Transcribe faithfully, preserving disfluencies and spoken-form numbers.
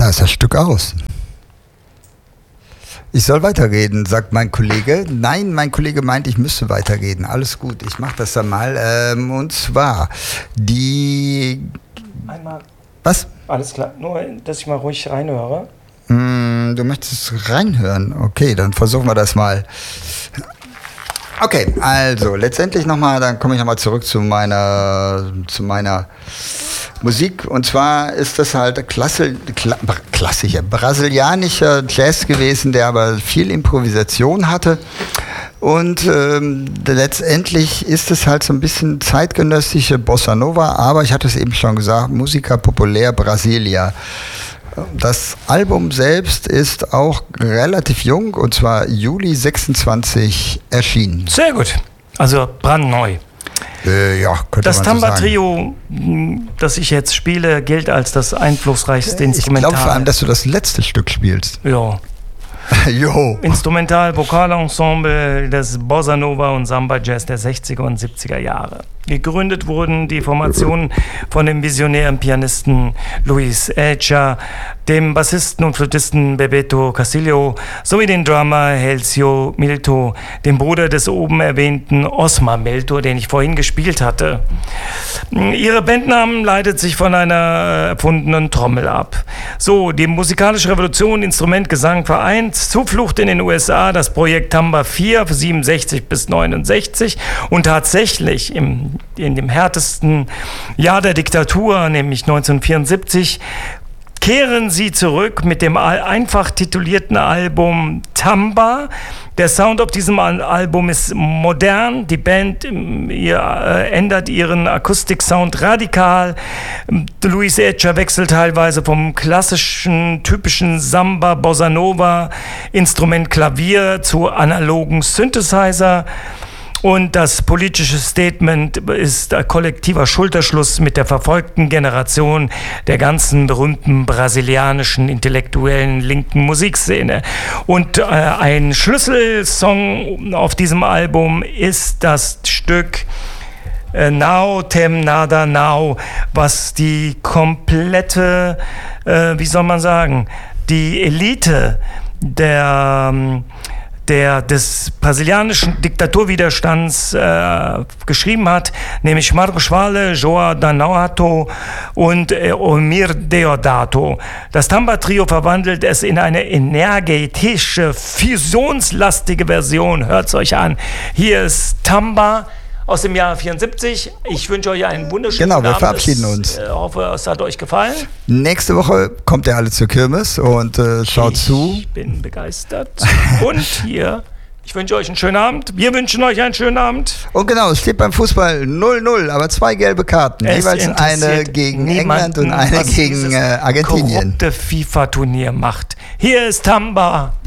Da ist das Stück aus. Ich soll weiterreden, sagt mein Kollege. Nein, mein Kollege meint, ich müsste weiterreden. Alles gut, ich mache das dann mal. Ähm, und zwar die... Einmal. Was? Alles klar, nur, dass ich mal ruhig reinhöre. Mm, du möchtest reinhören? Okay, dann versuchen wir das mal. Okay, also letztendlich nochmal, dann komme ich nochmal zurück zu meiner, zu meiner Musik. Und zwar ist das halt Klasse, kla, klassischer, brasilianischer Jazz gewesen, der aber viel Improvisation hatte. Und ähm, letztendlich ist es halt so ein bisschen zeitgenössische Bossa Nova, aber ich hatte es eben schon gesagt, Musica Populär Brasilia. Das Album selbst ist auch relativ jung, und zwar Juli sechsundzwanzig erschienen. Sehr gut, also brandneu. Äh, ja, könnte das man so Tamba-Trio, das ich jetzt spiele, gilt als das einflussreichste Instrumental. Ich glaube vor allem, dass du das letzte Stück spielst. Ja. Jo. Instrumental-Vokalensemble des Bossa Nova und Samba Jazz der sechziger und siebziger Jahre. Gegründet wurden die Formationen von dem visionären Pianisten Luis Echa, dem Bassisten und Flötisten Bebeto Castillo sowie dem Drummer Helcio Milto, dem Bruder des oben erwähnten Osmar Milto, den ich vorhin gespielt hatte. Ihre Bandnamen leitet sich von einer erfundenen Trommel ab. So, die musikalische Revolution, Instrument, Gesang vereint, Zuflucht in den U S A, das Projekt Tamba vier, siebenundsechzig bis neunundsechzig und tatsächlich im, in dem härtesten Jahr der Diktatur, nämlich neunzehnhundertvierundsiebzig, kehren sie zurück mit dem einfach titulierten Album Tamba. Der Sound auf diesem Album ist modern. Die Band ihr, äh, ändert ihren Akustiksound radikal. Luis Echa wechselt teilweise vom klassischen, typischen Samba, Bossa Nova, Instrument Klavier zu analogen Synthesizer. Und das politische Statement ist ein kollektiver Schulterschluss mit der verfolgten Generation der ganzen berühmten brasilianischen intellektuellen linken Musikszene. Und äh, ein Schlüsselsong auf diesem Album ist das Stück äh, Now Tem Nada Now, was die komplette, äh, wie soll man sagen, die Elite der der des brasilianischen Diktaturwiderstands äh, geschrieben hat, nämlich Marcos Valle, João Danauato und äh, Omir Deodato. Das Tamba-Trio verwandelt es in eine energetische, fusionslastige Version. Hört's euch an. Hier ist Tamba aus dem Jahr vierundsiebzig. Ich wünsche euch einen wunderschönen Abend. Genau, wir Abend. verabschieden uns. Ich äh, hoffe, es hat euch gefallen. Nächste Woche kommt ihr alle zur Kirmes und äh, schaut ich zu. Ich bin begeistert. Und hier, ich wünsche euch einen schönen Abend. Wir wünschen euch einen schönen Abend. Und genau, es steht beim Fußball null null, aber zwei gelbe Karten. Es Jeweils eine gegen England und eine gegen äh, Argentinien. Korrupte FIFA-Turnier macht. Hier ist Tamba.